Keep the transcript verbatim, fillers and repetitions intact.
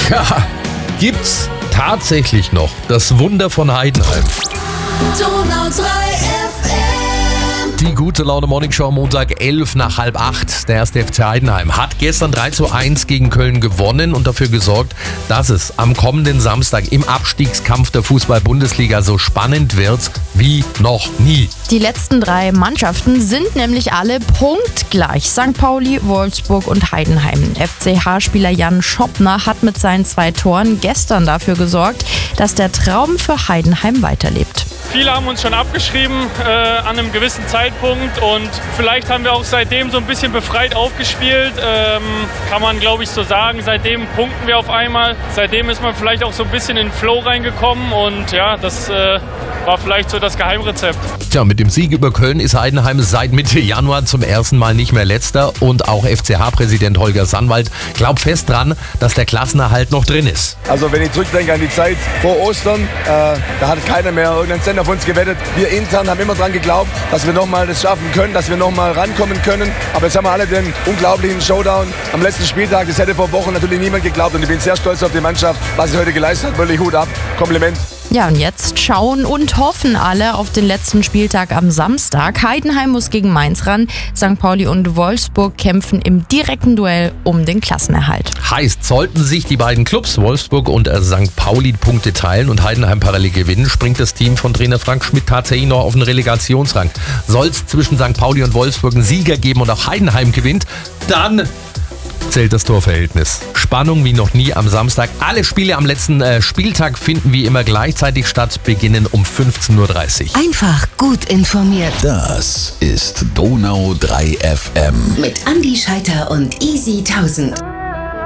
Ja, gibt's tatsächlich noch das Wunder von Heidenheim. Donau drei F M. Die gute Laune Morning Show am Montag elf nach halb acht. Der erste F C Heidenheim hat gestern drei zu eins gegen Köln gewonnen und dafür gesorgt, dass es am kommenden Samstag im Abstiegskampf der Fußball-Bundesliga so spannend wird wie noch nie. Die letzten drei Mannschaften sind nämlich alle punktgleich. Sankt Pauli, Wolfsburg und Heidenheim. F C H-Spieler Jan Schoppner hat mit seinen zwei Toren gestern dafür gesorgt, dass der Traum für Heidenheim weiterlebt. Viele haben uns schon abgeschrieben äh, an einem gewissen Zeitpunkt und vielleicht haben wir auch seitdem so ein bisschen befreit aufgespielt, ähm, kann man glaube ich so sagen. Seitdem punkten wir auf einmal, seitdem ist man vielleicht auch so ein bisschen in den Flow reingekommen und ja, das äh, war vielleicht so das Geheimrezept. Tja, mit dem Sieg über Köln ist Heidenheim seit Mitte Januar zum ersten Mal nicht mehr letzter und auch F C H-Präsident Holger Sandwald glaubt fest dran, dass der Klassenerhalt noch drin ist. Also wenn ich zurückdenke an die Zeit vor Ostern, äh, da hat keiner mehr irgendeinen Cent auf uns gewettet. Wir intern haben immer dran geglaubt, dass wir nochmal das schaffen können, dass wir nochmal rankommen können. Aber jetzt haben wir alle den unglaublichen Showdown am letzten Spieltag. Das hätte vor Wochen natürlich niemand geglaubt und ich bin sehr stolz auf die Mannschaft, was sie heute geleistet hat. Wirklich Hut ab, Kompliment. Ja, und jetzt schauen und hoffen alle auf den letzten Spieltag am Samstag. Heidenheim muss gegen Mainz ran. Sankt Pauli und Wolfsburg kämpfen im direkten Duell um den Klassenerhalt. Heißt, sollten sich die beiden Clubs Wolfsburg und äh, Sankt Pauli Punkte teilen und Heidenheim parallel gewinnen, springt das Team von Trainer Frank Schmidt tatsächlich noch auf den Relegationsrang. Soll es zwischen Sankt Pauli und Wolfsburg einen Sieger geben und auch Heidenheim gewinnt, dann zählt das Torverhältnis. Spannung wie noch nie am Samstag. Alle Spiele am letzten äh, Spieltag finden wie immer gleichzeitig statt, beginnen um fünfzehn Uhr dreißig. Einfach gut informiert. Das ist Donau drei F M. Mit Andi Scheiter und Easy tausend.